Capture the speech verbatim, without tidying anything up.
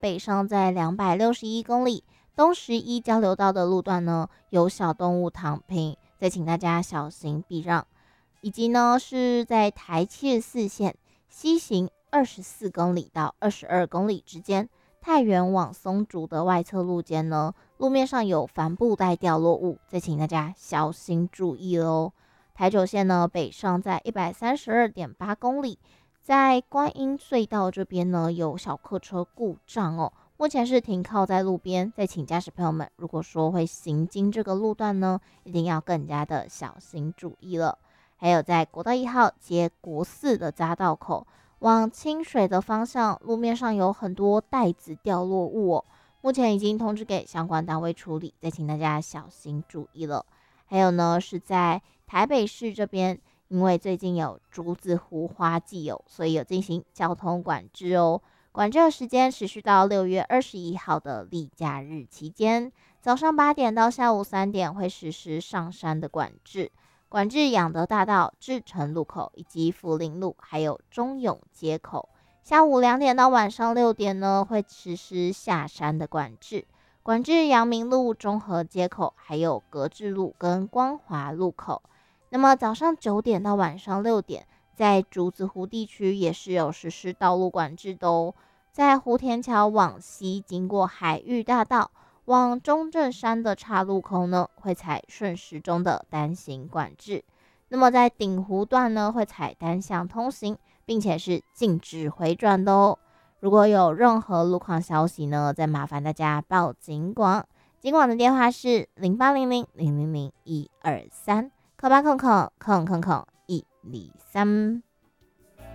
北上在两百六十一公里，东十一交流道的路段呢有小动物躺平，再请大家小心避让。以及呢是在台七十四线西行二十四公里到二十二公里之间，太原往松竹的外侧路间呢，路面上有帆布袋掉落物，再请大家小心注意喽。台九线呢北上在一百三十二点八公里，在观音隧道这边呢有小客车故障哦，目前是停靠在路边，再请驾驶朋友们，如果说会行经这个路段呢，一定要更加的小心注意了。还有在国道一号接国四的匝道口，往清水的方向，路面上有很多袋子掉落物哦，目前已经通知给相关单位处理，再请大家小心注意了。还有呢，是在台北市这边，因为最近有竹子湖花季哦，所以有进行交通管制哦。管制的时间持续到六月二十一号的例假日期间，早上八点到下午三点会实施上山的管制。管制养德大道、志诚路口以及福林路，还有中永街口。下午两点到晚上六点呢，会实施下山的管制。管制阳明路、中和街口，还有格致路跟光华路口。那么早上九点到晚上六点，在竹子湖地区也是有实施道路管制的哦。在湖田桥往西，经过海域大道，往中正山的岔路口呢，会采顺时钟的单行管制。那么在顶湖段呢，会采单向通行，并且是禁止回转的哦。如果有任何路况消息呢，再麻烦大家报警广。警广的电话是零八零零零零零一二三，空八空空空空空一二三。